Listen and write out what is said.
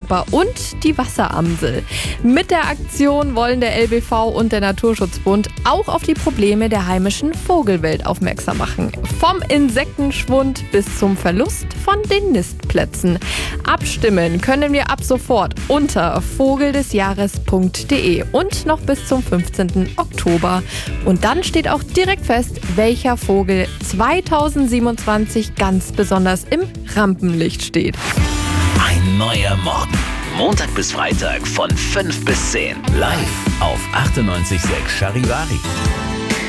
Grasshopper und die Wasseramsel. Mit der Aktion wollen der LBV und der Naturschutzbund auch auf die Probleme der heimischen Vogelwelt aufmerksam machen. Vom Insektenschwund bis zum Verlust von den Nistplätzen. Abstimmen können wir ab sofort unter vogeldesjahres.de und noch bis zum 15. Oktober. Und dann steht auch direkt fest, welcher Vogel 2027 ganz besonders im Rampenlicht steht. Ein neuer Morgen. Montag bis Freitag von 5 bis 10. Live auf 98.6 Charivari.